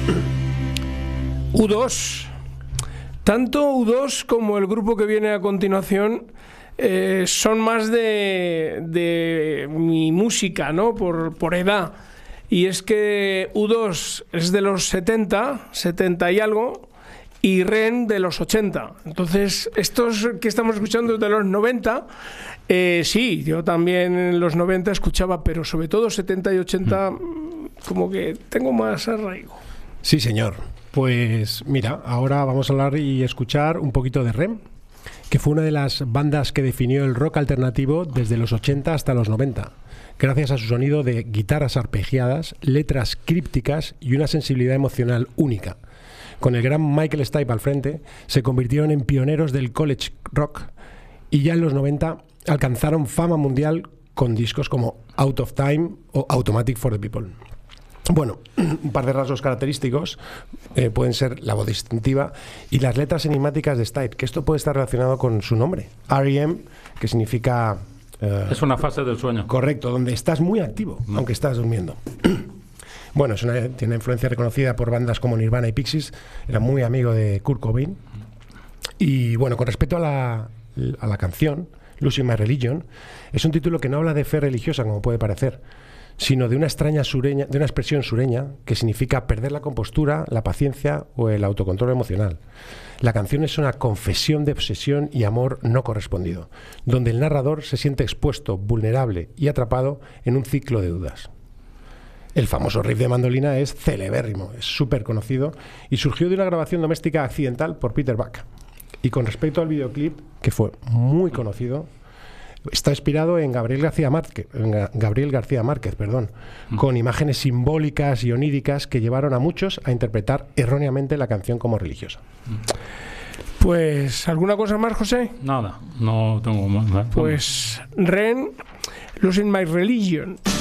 U2. Tanto U2 como el grupo que viene a continuación son más de mi música, ¿no? Por edad. Y es que U2 es de los 70 y algo, y Ren de los 80. Entonces, estos que estamos escuchando de los 90, sí, yo también en los 90 escuchaba, pero sobre todo 70 y 80 como que tengo más arraigo. Sí, señor. Pues mira, ahora vamos a hablar y escuchar un poquito de Rem, que fue una de las bandas que definió el rock alternativo desde los 80 hasta los 90, gracias a su sonido de guitarras arpegiadas, letras crípticas y una sensibilidad emocional única. Con el gran Michael Stipe al frente, se convirtieron en pioneros del college rock y ya en los 90 alcanzaron fama mundial con discos como Out of Time o Automatic for the People. Bueno, un par de rasgos característicos pueden ser la voz distintiva y las letras enigmáticas de Stipe, que esto puede estar relacionado con su nombre, REM, que significa... es una fase del sueño. Correcto, donde estás muy activo, aunque estás durmiendo. Bueno, tiene una influencia reconocida por bandas como Nirvana y Pixies, era muy amigo de Kurt Cobain. Y bueno, con respecto a la canción, Losing My Religion, es un título que no habla de fe religiosa, como puede parecer, sino de una expresión sureña que significa perder la compostura, la paciencia o el autocontrol emocional. La canción es una confesión de obsesión y amor no correspondido, donde el narrador se siente expuesto, vulnerable y atrapado en un ciclo de dudas. El famoso riff de mandolina es celebérrimo, es súper conocido y surgió de una grabación doméstica accidental por Peter Buck. Y con respecto al videoclip, que fue muy conocido, está inspirado en Gabriel García Márquez, con imágenes simbólicas y oníricas que llevaron a muchos a interpretar erróneamente la canción como religiosa. Pues, ¿alguna cosa más, José? Nada, no tengo más. Pues, Ren, Losing My Religion.